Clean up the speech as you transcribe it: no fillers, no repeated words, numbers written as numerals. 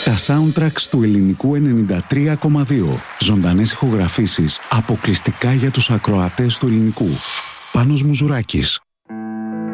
Τα soundtracks του ελληνικού 93,2. Ζωντανές ηχογραφήσεις αποκλειστικά για τους ακροατές του ελληνικού. Πάνος Μουζουράκης.